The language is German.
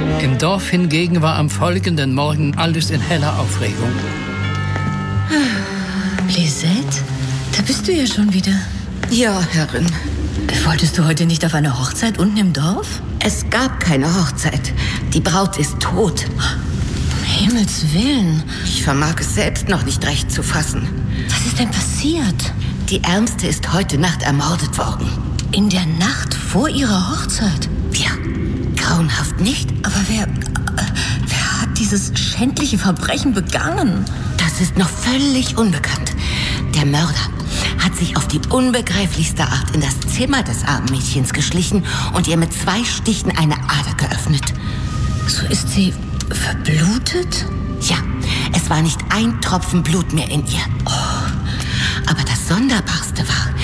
Im Dorf hingegen war am folgenden Morgen alles in heller Aufregung. Lisette, da bist du ja schon wieder. Ja, Herrin. Wolltest du heute nicht auf eine Hochzeit unten im Dorf? Es gab keine Hochzeit. Die Braut ist tot. Um Himmels Willen. Ich vermag es selbst noch nicht recht zu fassen. Was ist denn passiert? Die Ärmste ist heute Nacht ermordet worden. In der Nacht vor ihrer Hochzeit? Ja, grauenhaft nicht? Aber wer hat dieses schändliche Verbrechen begangen? Das ist noch völlig unbekannt. Der Mörder hat sich auf die unbegreiflichste Art in das Zimmer des armen Mädchens geschlichen und ihr mit 2 Stichen eine Ader geöffnet. So ist sie verblutet? Ja, es war nicht ein Tropfen Blut mehr in ihr. Oh, aber das Sonderbarste war,